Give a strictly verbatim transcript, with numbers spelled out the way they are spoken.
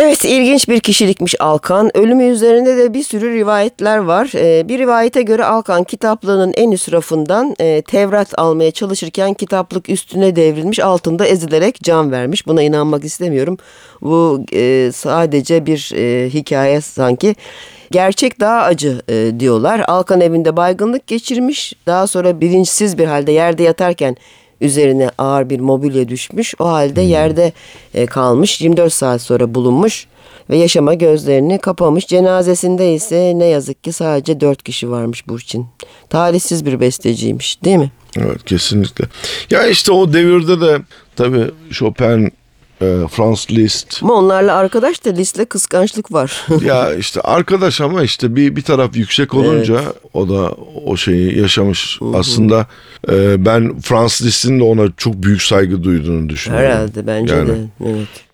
Evet, ilginç bir kişilikmiş Alkan. Ölümü üzerinde de bir sürü rivayetler var. Ee, bir rivayete göre Alkan kitaplığının en üst rafından e, Tevrat almaya çalışırken kitaplık üstüne devrilmiş, altında ezilerek can vermiş. Buna inanmak istemiyorum. Bu e, sadece bir e, hikaye sanki. Gerçek daha acı e, diyorlar. Alkan evinde baygınlık geçirmiş. Daha sonra bilinçsiz bir halde yerde yatarken üzerine ağır bir mobilya düşmüş. O halde Hmm. yerde e, kalmış. yirmi dört saat sonra bulunmuş ve yaşama gözlerini kapamış. Cenazesinde ise ne yazık ki sadece dört kişi varmış Burçin. Talihsiz bir besteciymiş, değil mi? Evet, kesinlikle. Ya işte o devirde de tabii Chopin, e, Franz Liszt. Ama onlarla arkadaş da Liszt'le kıskançlık var. Ya işte arkadaş ama işte bir bir taraf yüksek olunca evet, o da o şeyi yaşamış. Hı-hı. Aslında e, ben Franz Liszt'in de ona çok büyük saygı duyduğunu düşünüyorum. Herhalde, bence yani de. Evet.